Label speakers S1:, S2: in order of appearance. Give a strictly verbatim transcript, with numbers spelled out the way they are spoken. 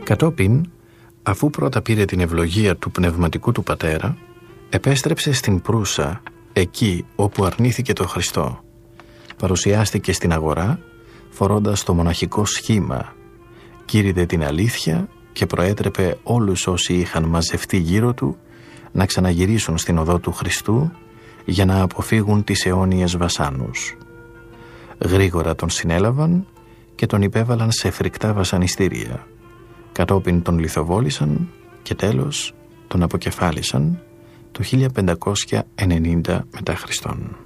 S1: Κατόπιν, αφού πρώτα πήρε την ευλογία του πνευματικού του πατέρα, επέστρεψε στην Προύσα, εκεί όπου αρνήθηκε το Χριστό. Παρουσιάστηκε στην αγορά, φορώντας το μοναχικό σχήμα, κήρυτε την αλήθεια και προέτρεπε όλους όσοι είχαν μαζευτεί γύρω του να ξαναγυρίσουν στην οδό του Χριστού για να αποφύγουν τις αιώνιες βασάνους. Γρήγορα τον συνέλαβαν και τον υπέβαλαν σε φρικτά βασανιστήρια. Κατόπιν τον λιθοβόλησαν και τέλος τον αποκεφάλισαν το χίλια πεντακόσια ενενήντα μετά Χριστόν.